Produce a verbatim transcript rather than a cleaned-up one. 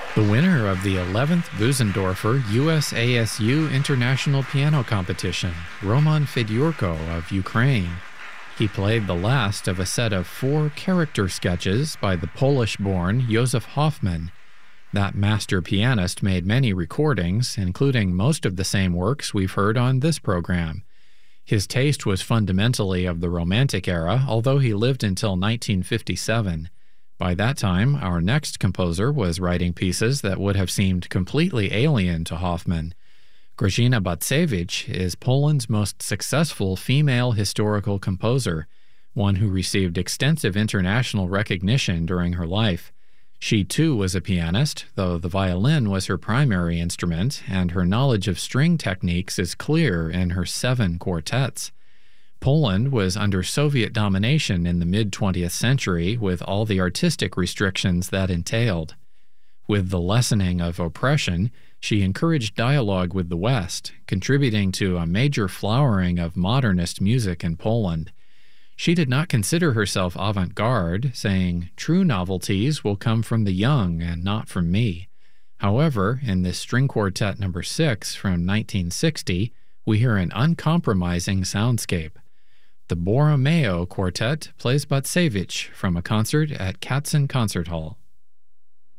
The winner of the eleventh Bösendorfer U S A S U International Piano Competition, Roman Fedyorko of Ukraine. He played the last of a set of four character sketches by the Polish-born Józef Hoffman. That master pianist made many recordings, including most of the same works we've heard on this program. His taste was fundamentally of the Romantic era, although he lived until nineteen fifty-seven. By that time, our next composer was writing pieces that would have seemed completely alien to Hoffman. Grażyna Bacewicz is Poland's most successful female historical composer, one who received extensive international recognition during her life. She too was a pianist, though the violin was her primary instrument, and her knowledge of string techniques is clear in her seven quartets. Poland was under Soviet domination in the mid-twentieth century, with all the artistic restrictions that entailed. With the lessening of oppression, she encouraged dialogue with the West, contributing to a major flowering of modernist music in Poland. She did not consider herself avant-garde, saying, "True novelties will come from the young and not from me." However, in this string quartet number six from nineteen sixty, we hear an uncompromising soundscape. The Borromeo Quartet plays Bacewicz from a concert at Katzen Concert Hall.